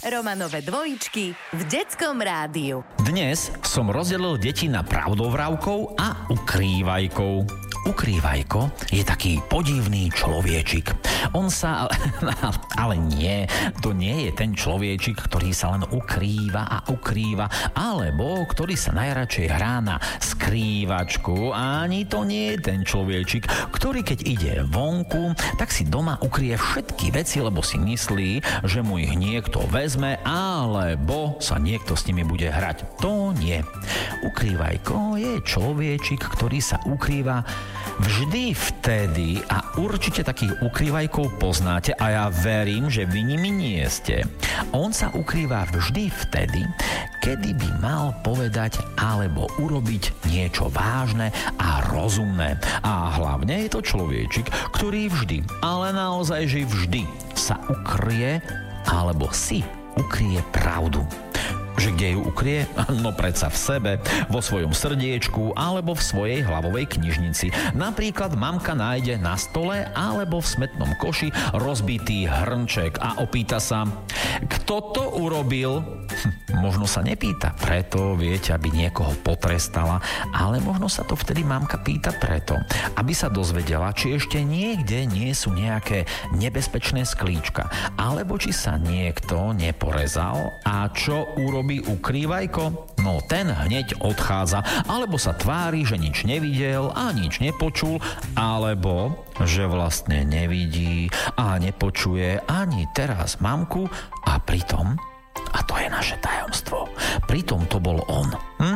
Romanove dvojičky v Detskom rádiu. Dnes som rozdelil deti na pravdovravkov a ukrývajkov. Ukrývajko je taký podivný človečik. On sa... Ale nie, to nie je ten človečik, ktorý sa len ukrýva a ukrýva, alebo ktorý sa najradšej hrá na skrývačku. Ani to nie je ten človečik, ktorý keď ide vonku, tak si doma ukrie všetky veci, lebo si myslí, že mu ich niekto vezme, alebo sa niekto s nimi bude hrať. To nie. Ukrývajko je človečik, ktorý sa ukrýva vždy vtedy a určite takých ukrývajkov poznáte a ja verím, že vy nimi nie ste. On sa ukrýva vždy vtedy, kedy by mal povedať alebo urobiť niečo vážne a rozumné. A hlavne je to človečik, ktorý vždy, ale naozaj že vždy sa ukrie alebo si ukrie pravdu. Že kde ju ukrie? No predsa v sebe, vo svojom srdiečku alebo v svojej hlavovej knižnici. Napríklad mamka nájde na stole alebo v smetnom koši rozbitý hrnček a opýta sa, kto to urobil? Možno sa nepýta preto, viete, aby niekoho potrestala, ale možno sa to vtedy mamka pýta preto, aby sa dozvedela, či ešte niekde nie sú nejaké nebezpečné sklíčka, alebo či sa niekto neporezal a čo urobí ukrývajko? No ten hneď odchádza, alebo sa tvári, že nič nevidel a nič nepočul, alebo že vlastne nevidí a nepočuje ani teraz mamku a pritom, a to je naše tajomstvo, pritom to bol on.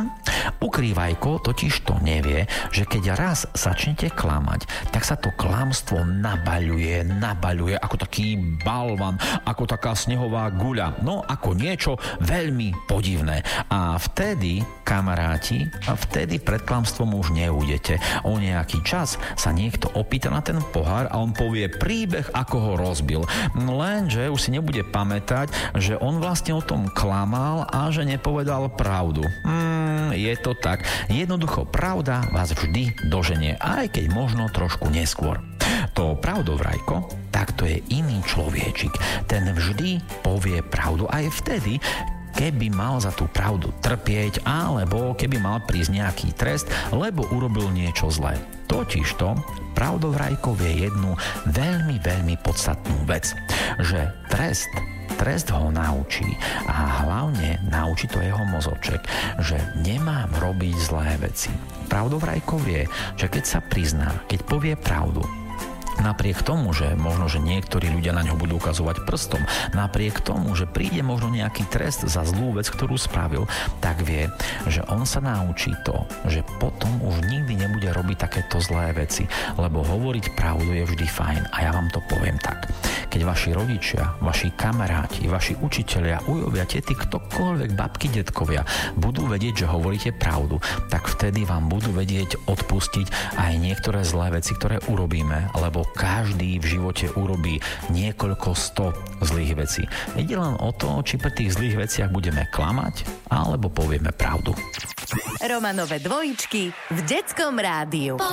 Ukrývajko totiž to nevie, že keď raz začnete klamať, tak sa to klamstvo nabaľuje ako taký balvan, ako taká snehová guľa, no ako niečo veľmi podivné. A vtedy, kamaráti, pred klamstvom už neújdete. O nejaký čas sa niekto opýta na ten pohár a on povie príbeh, ako ho rozbil. Lenže už si nebude pamätať, že on vlastne o tom klamal a že nepovedal pravdu. Je to tak. Jednoducho pravda vás vždy doženie, aj keď možno trošku neskôr. To pravdovrajko, tak to je iný človečik. Ten vždy povie pravdu aj vtedy, keby mal za tú pravdu trpieť, alebo keby mal prísť nejaký trest, lebo urobil niečo zlé. Totižto pravdovrajko vie jednu veľmi, veľmi podstatnú vec, že trest ho naučí a hlavne naučí to jeho mozoček, že nemám robiť zlé veci. Pravdovrajko vie, že keď sa prizná, keď povie pravdu, napriek tomu, že možno, že niektorí ľudia na ňo budú ukazovať prstom, napriek tomu, že príde možno nejaký trest za zlú vec, ktorú spravil, tak vie, že on sa naučí to, že potom už nikdy nebude robiť takéto zlé veci, lebo hovoriť pravdu je vždy fajn a ja vám to poviem tak. Keď vaši rodičia, vaši kamaráti, vaši učitelia, ujovia, tety, ktokoľvek, babky, detkovia budú vedieť, že hovoríte pravdu, tak vtedy vám budú vedieť odpustiť aj niektoré zlé veci, ktoré urobíme, lebo každý v živote urobí niekoľko 100 zlých vecí. Ide len o to, či pri tých zlých veciach budeme klamať, alebo povieme pravdu. Romanove dvojičky v Detskom rádiu.